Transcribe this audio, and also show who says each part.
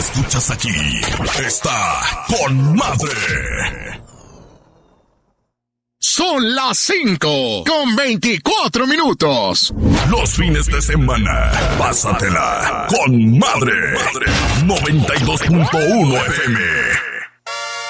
Speaker 1: escuchas aquí, está con madre.
Speaker 2: Son las 5:24.
Speaker 1: Los fines de semana, pásatela con madre. 92.1 FM.